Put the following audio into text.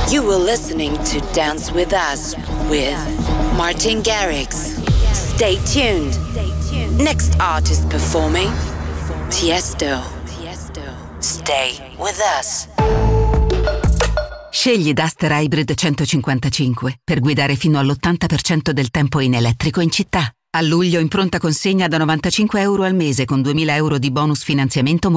You were listening to Dance With Us with Martin Garrix. Stay tuned. Next artist performing, Tiesto. Stay with us. Scegli Duster Hybrid 155 per guidare fino all'80% del tempo in elettrico in città. A luglio in pronta consegna da €95 al mese con €2.000 di bonus finanziamento